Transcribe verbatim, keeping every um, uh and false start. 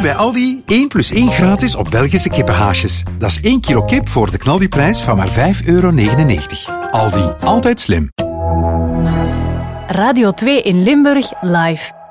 bij Aldi één plus één gratis op Belgische kippenhaasjes. Dat is één kilo kip voor de knaldiprijs van maar vijf euro negenennegentig. Aldi, altijd slim. Radio twee in Limburg live.